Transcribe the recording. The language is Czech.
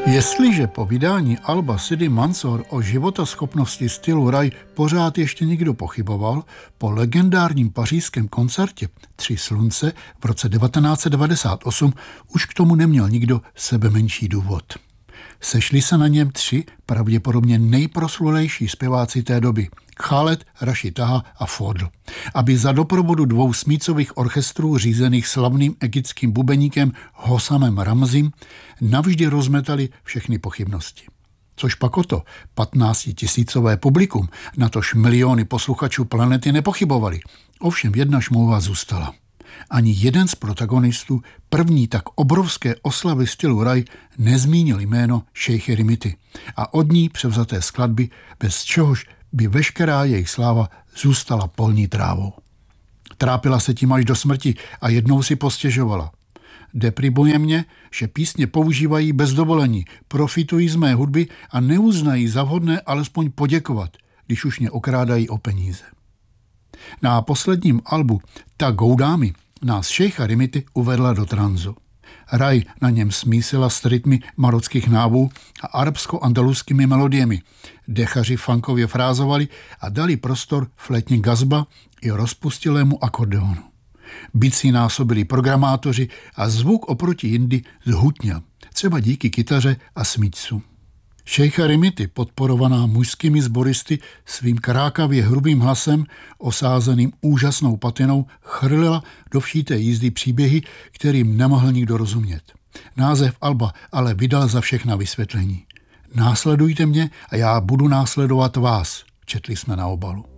Jestliže po vydání alba Sidi Mansour o životaschopnosti stylu Rai pořád ještě někdo pochyboval, po legendárním pařížském koncertě Tři slunce v roce 1998 už k tomu neměl nikdo sebemenší důvod. Sešli se na něm tři pravděpodobně nejproslulejší zpěváci té doby, Khaled, Rashid Taha a Fodl, aby za doprovodu dvou smícových orchestrů řízených slavným egyptským bubeníkem Hossamem Ramzim navždy rozmetali všechny pochybnosti. Což pak o to 15 000 publikum, natož miliony posluchačů planety nepochybovali. Ovšem jedna šmouva zůstala. Ani jeden z protagonistů první tak obrovské oslavy stylu Rai nezmínil jméno šejchy Rimity a od ní převzaté skladby, bez čehož by veškerá jejich sláva zůstala polní trávou. Trápila se tím až do smrti a jednou si postěžovala. Depribuje mě, že písně používají bez dovolení, profitují z mé hudby a neuznají za vhodné alespoň poděkovat, když už mě okrádají o peníze. Na posledním albu Ta Goudámi nás šejcha Rimity uvedla do tranzu. Rai na něm smísila s rytmy marockých návů a arabsko-andaluskými melodiemi. Dechaři funkově frázovali a dali prostor flétně gazba i rozpustilému akordeonu. Bicí násobili programátoři a zvuk oproti jindy zhutněl, třeba díky kytaře a smyčcům. Šejcha Rimity, podporovaná mužskými sboristy, svým krákavě hrubým hlasem, osázeným úžasnou patinou, chrlila do vší té jízdy příběhy, kterým nemohl nikdo rozumět. Název alba ale vydal za všechna vysvětlení. Následujte mě a já budu následovat vás, četli jsme na obalu.